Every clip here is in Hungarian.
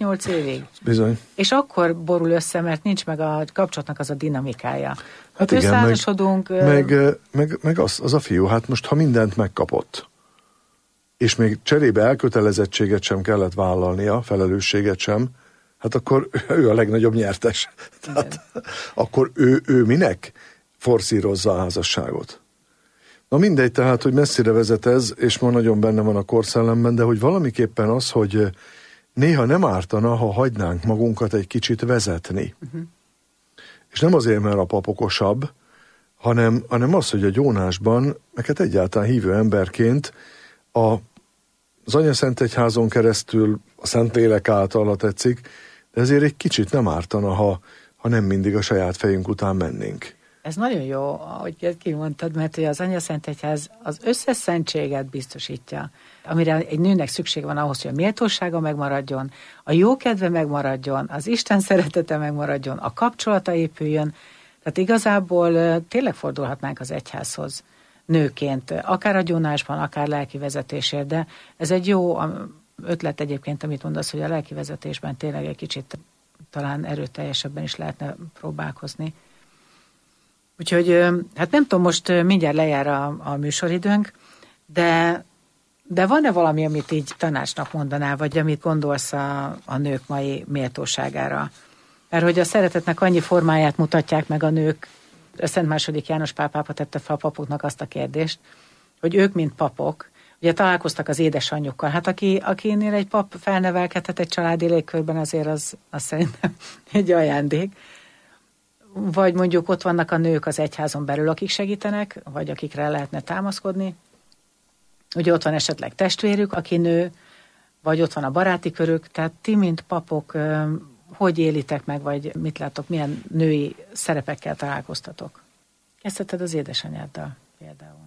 7-8 évig. Bizony. És akkor borul össze, mert nincs meg a kapcsolatnak az a dinamikája. Hát igen, összeházasodunk... meg az a fiú, hát most ha mindent megkapott, és még cserébe elkötelezettséget sem kellett vállalnia, felelősséget sem, hát akkor ő a legnagyobb nyertes. Tehát akkor ő minek forszírozza a házasságot? Na mindegy, tehát, hogy messzire vezet ez, és ma nagyon benne van a korszellemben, de hogy valamiképpen az, hogy néha nem ártana, ha hagynánk magunkat egy kicsit vezetni. És nem azért, mert a pap okosabb, hanem az, hogy a gyónásban, meg egyáltalán hívő emberként az Anyaszentegyházon keresztül, a Szentlélek által, ha tetszik, de ezért egy kicsit nem ártana, ha nem mindig a saját fejünk után mennénk. Ez nagyon jó, ahogy kimondtad, mert hogy az Anyaszentegyház az összes szentséget biztosítja, amire egy nőnek szükség van ahhoz, hogy a méltósága megmaradjon, a jókedve megmaradjon, az Isten szeretete megmaradjon, a kapcsolata épüljön. Tehát igazából tényleg fordulhatnánk az egyházhoz nőként, akár a gyónásban, akár lelki vezetésért, de ez egy jó ötlet egyébként, amit mondasz, hogy a lelki vezetésben tényleg egy kicsit talán erőteljesebben is lehetne próbálkozni. Úgyhogy, hát nem tudom, most mindjárt lejár a műsoridőnk, de van-e valami, amit így tanácsnak mondanál, vagy amit gondolsz a nők mai méltóságára? Mert hogy a szeretetnek annyi formáját mutatják meg a nők, a Szent II. János Pál pápa tette fel a papoknak azt a kérdést, hogy ők, mint papok, ugye találkoztak az édesanyjukkal. Hát akinél egy pap felnevelkedhet egy családi légkörben, azért az szerintem egy ajándék. Vagy mondjuk ott vannak a nők az egyházon belül, akik segítenek, vagy akikre lehetne támaszkodni. Ugye ott van esetleg testvérük, aki nő, vagy ott van a baráti körük. Tehát ti, mint papok, hogy élitek meg, vagy mit látok, milyen női szerepekkel találkoztatok? Kezdheted az édesanyáddal például.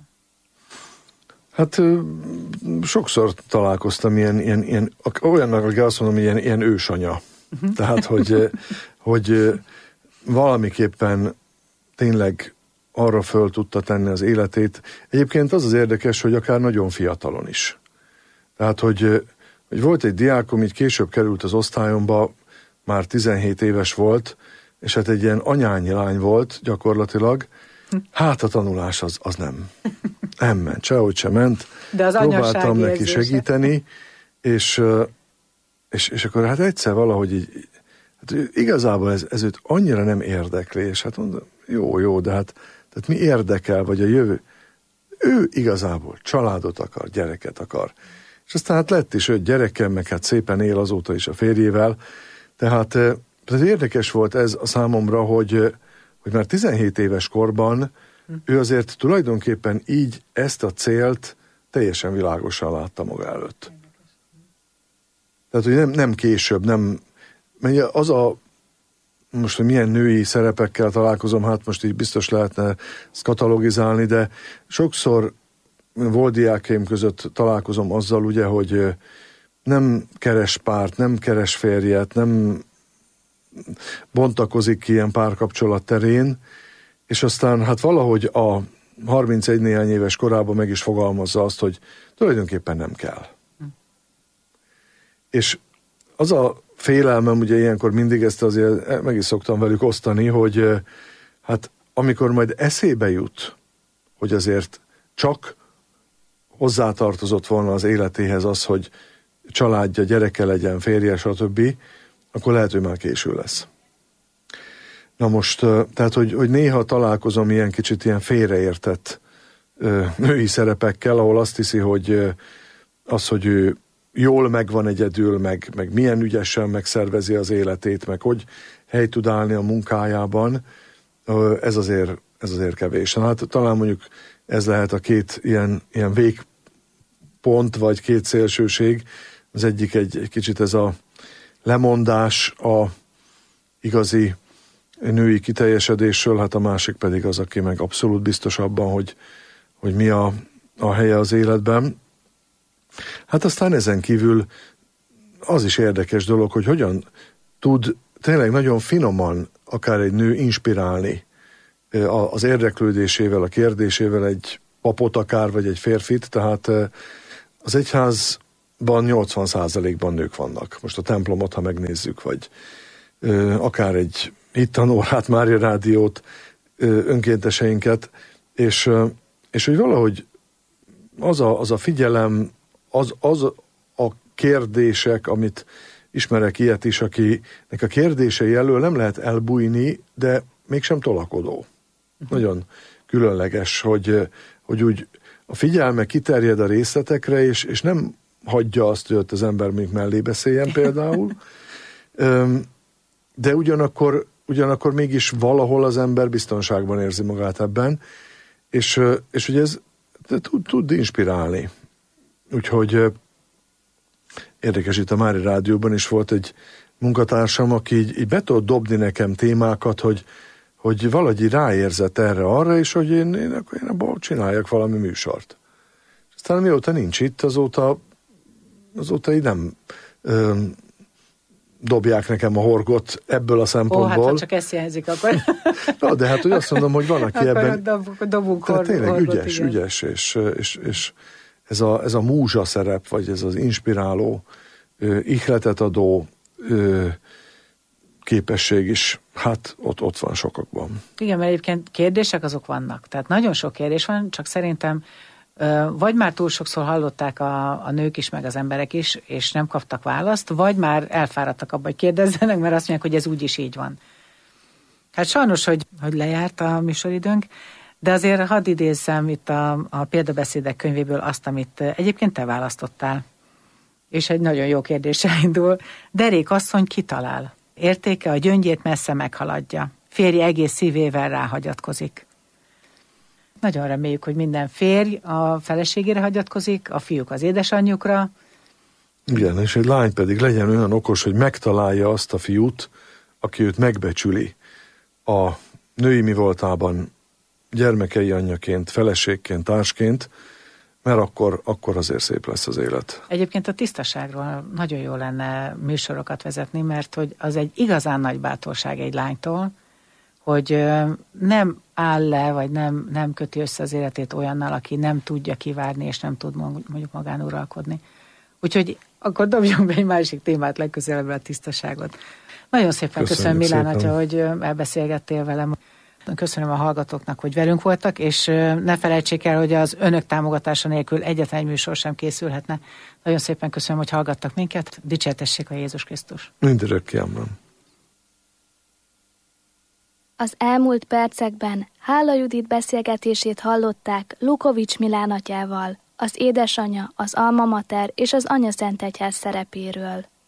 Hát sokszor találkoztam ilyen olyannak, aki azt mondom, ilyen ősanya. Tehát, hogy valamiképpen tényleg arra föl tudta tenni az életét. Egyébként az érdekes, hogy akár nagyon fiatalon is. Tehát, hogy volt egy diákom, így később került az osztályomba, már 17 éves volt, és hát egy ilyen anyányi lány volt gyakorlatilag. Hát a tanulás az nem ment, sehogy sem ment. De az próbáltam neki segíteni, és akkor hát egyszer valahogy így, hát igazából ez őt annyira nem érdekli, és hát mondom, jó, de hát tehát mi érdekel, vagy a jövő? Ő igazából családot akar, gyereket akar. És aztán hát lett is 5 gyerekem, meg hát szépen él azóta is a férjével. Tehát érdekes volt ez a számomra, hogy már 17 éves korban ő azért tulajdonképpen így ezt a célt teljesen világosan látta maga előtt. Tehát, hogy nem később, nem... Mert most, hogy milyen női szerepekkel találkozom, hát most így biztos lehetne ezt katalogizálni, de sokszor volt diákjaim között találkozom azzal, ugye, hogy nem keres párt, nem keres férjet, nem bontakozik ki ilyen párkapcsolat terén, és aztán hát valahogy a 31 néhány éves korában meg is fogalmazza azt, hogy tulajdonképpen nem kell. És az a félelmem, ugye ilyenkor mindig ezt azért meg is szoktam velük osztani, hogy hát amikor majd eszébe jut, hogy azért csak hozzátartozott volna az életéhez az, hogy családja, gyereke legyen, férje, stb., akkor lehet, hogy már késő lesz. Na most, tehát, hogy néha találkozom ilyen kicsit ilyen félreértett női szerepekkel, ahol azt hiszi, hogy hogy ő jól megvan egyedül, meg milyen ügyesen megszervezi az életét, meg hogy hely tud állni a munkájában, ez azért kevés. Hát talán mondjuk ez lehet a két ilyen végpont, vagy két szélsőség. Az egyik egy kicsit ez a lemondás a igazi női kiteljesedésről, hát a másik pedig az, aki meg abszolút biztos abban, hogy mi a helye az életben. Hát aztán ezen kívül az is érdekes dolog, hogy hogyan tud tényleg nagyon finoman akár egy nő inspirálni az érdeklődésével, a kérdésével egy papot akár, vagy egy férfit. Tehát az egyház 80%-ban nők vannak. Most a templomot, ha megnézzük, vagy akár egy hittanórát, Mária Rádiót, önkénteseinket, és hogy valahogy az a figyelem, az a kérdések, amit ismerek ilyet is, akinek a kérdései elől nem lehet elbújni, de mégsem tolakodó. Nagyon különleges, hogy úgy a figyelme kiterjed a részletekre, és nem hagyja azt, hogy ott az ember még mellé beszéljen például, de ugyanakkor mégis valahol az ember biztonságban érzi magát ebben, és hogy ez tud inspirálni. Úgyhogy érdekes, itt a Mária Rádióban is volt egy munkatársam, aki így be tudott dobni nekem témákat, hogy valahogy ráérzett erre-arra, és hogy én abból csináljak valami műsort. Aztán mióta nincs itt, azóta így nem dobják nekem a horgot ebből a szempontból. Hát ha csak ezt jelzik, akkor... Na, de hát, hogy azt mondom, hogy van, aki ebben... Dobunk tehát tényleg horgot, ügyes, és ez a múzsa szerep, vagy ez az inspiráló, ihletet adó képesség is, hát ott van sokakban. Igen, mert egyébként kérdések azok vannak. Tehát nagyon sok kérdés van, csak szerintem vagy már túl sokszor hallották a nők is, meg az emberek is, és nem kaptak választ, vagy már elfáradtak abba, hogy kérdezzenek, mert azt mondják, hogy ez úgyis így van. Hát sajnos, hogy lejárt a műsoridőnk, de azért hadd idézzem itt a példabeszédek könyvéből azt, amit egyébként te választottál. És egy nagyon jó kérdéssel indul. Derék asszony kitalál. Értéke a gyöngyét messze meghaladja. Férj egész szívével ráhagyatkozik. Nagyon reméljük, hogy minden férj a feleségére hagyatkozik, a fiúk az édesanyjukra. Igen, és egy lány pedig legyen olyan okos, hogy megtalálja azt a fiút, aki őt megbecsüli a női mi voltában, gyermekei anyjaként, feleségként, társként, mert akkor azért szép lesz az élet. Egyébként a tisztaságról nagyon jó lenne műsorokat vezetni, mert hogy az egy igazán nagy bátorság egy lánytól, hogy nem áll le, vagy nem köti össze az életét olyannal, aki nem tudja kivárni, és nem tud mondjuk magán uralkodni. Úgyhogy akkor dobjunk be egy másik témát legközelebb, a tisztaságot. Nagyon szépen köszönöm Milán atya, hogy elbeszélgettél velem. Köszönöm a hallgatóknak, hogy velünk voltak, és ne felejtsék el, hogy az önök támogatása nélkül egyetlen egy műsor sem készülhetne. Nagyon szépen köszönöm, hogy hallgattak minket. Dicsértessék a Jézus Krisztus. Mindörökké, amen. Az elmúlt percekben Hála Judit beszélgetését hallották Lukovics Milán atyával, az édesanyja, az alma mater és az anyaszentegyház szerepéről.